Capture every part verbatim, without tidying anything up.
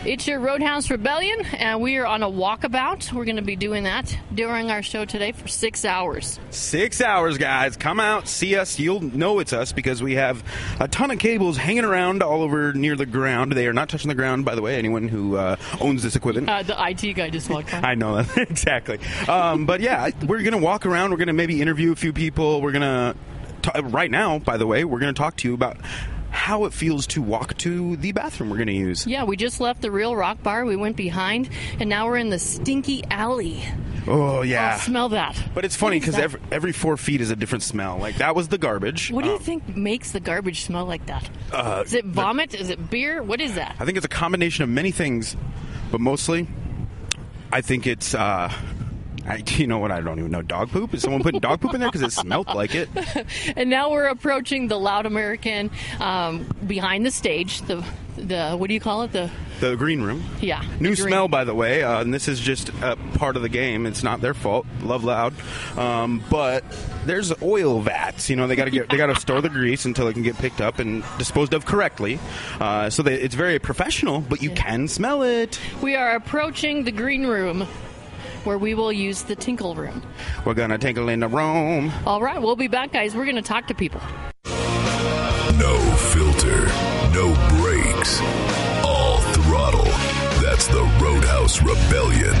It's your Roadhouse Rebellion, and we are on a walkabout. We're going to be doing that during our show today for six hours. Six hours, guys. Come out, see us. You'll know it's us because we have a ton of cables hanging around all over near the ground. They are not touching the ground, by the way, anyone who uh, owns this equipment. Uh, the I T guy just walked by. I know that. Exactly. Um, but, yeah, we're going to walk around. We're going to maybe interview a few people. We're going to, right now, by the way, we're going to talk to you about how it feels to walk to the bathroom we're going to use. Yeah, we just left the Real Rock Bar. We went behind, and now we're in the Stinky Alley. Oh, yeah. Oh, smell that. But it's funny because every, every four feet is a different smell. Like, that was the garbage. What do you um, think makes the garbage smell like that? Uh, is it vomit? The, is it beer? What is that? I think it's a combination of many things, but mostly I think it's... Uh, I, you know what? I don't even know. Dog poop? Is someone putting dog poop in there because it smelled like it? And now we're approaching the Loud American um, behind the stage. The the what do you call it? The the green room. Yeah. New green. smell, by the way. Uh, and this is just a part of the game. It's not their fault. Love Loud, um, but there's oil vats. You know, they got to get they got to store the grease until it can get picked up and disposed of correctly. Uh, so they, it's very professional, but you can smell it. We are approaching the green room, where we will use the Tinkle Room. We're going to tinkle in the room. All right, we'll be back, guys. We're going to talk to people. No filter, no brakes, all throttle. That's the Roadhouse Rebellion.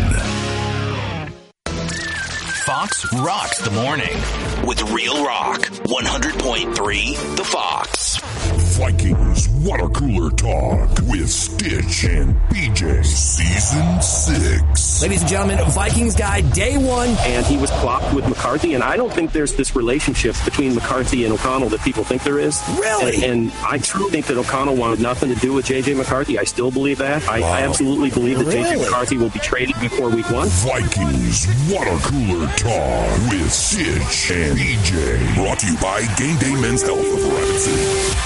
Fox rocks the morning with Real Rock. one hundred point three The Fox. Vikings Water Cooler Talk with Stitch and B J. Season six. Ladies and gentlemen, Vikings guy, day one. And he was plopped with McCarthy, and I don't think there's this relationship between McCarthy and O'Connell that people think there is. Really? And, and I truly think that O'Connell wanted nothing to do with J J. McCarthy. I still believe that. I, Wow. I absolutely believe that Really? J J. McCarthy will be traded before week one. Vikings Water Cooler Talk with Stitch and B J. Brought to you by Game Day Men's Health of Rapid City.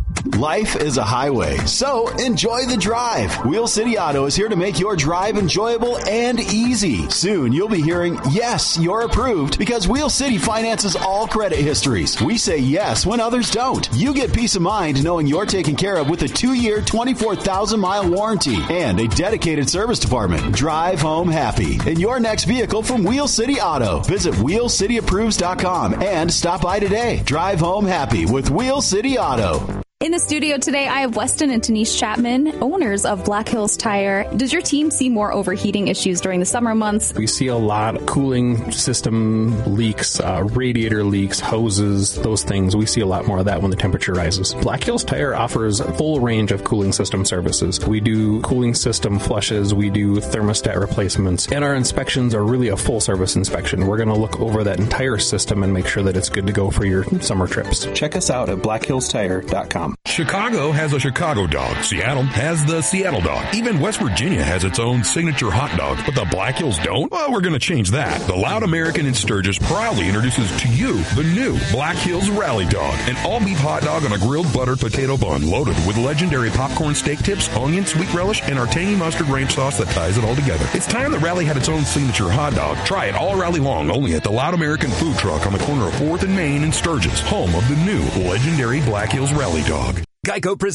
Life is a highway, so enjoy the drive. Wheel City Auto is here to make your drive enjoyable and easy. Soon you'll be hearing, yes, you're approved, because Wheel City finances all credit histories. We say yes when others don't. You get peace of mind knowing you're taken care of with a two-year, twenty-four thousand mile warranty and a dedicated service department. Drive home happy in your next vehicle from Wheel City Auto. Visit wheel city approves dot com and stop by today. Drive home happy with Wheel City Auto. In the studio today, I have Weston and Denise Chapman, owners of Black Hills Tire. Does your team see more overheating issues during the summer months? We see a lot of cooling system leaks, uh, radiator leaks, hoses, those things. We see a lot more of that when the temperature rises. Black Hills Tire offers a full range of cooling system services. We do cooling system flushes, we do thermostat replacements, and our inspections are really a full service inspection. We're going to look over that entire system and make sure that it's good to go for your summer trips. Check us out at black hills tire dot com. Chicago has a Chicago dog. Seattle has the Seattle dog. Even West Virginia has its own signature hot dog. But the Black Hills don't? Well, we're going to change that. The Loud American in Sturgis proudly introduces to you the new Black Hills Rally Dog. An all-beef hot dog on a grilled buttered potato bun loaded with legendary popcorn steak tips, onion, sweet relish, and our tangy mustard ranch sauce that ties it all together. It's time that Rally had its own signature hot dog. Try it all rally long only at the Loud American Food Truck on the corner of fourth and Main in Sturgis, home of the new legendary Black Hills Rally Dog. Geico presents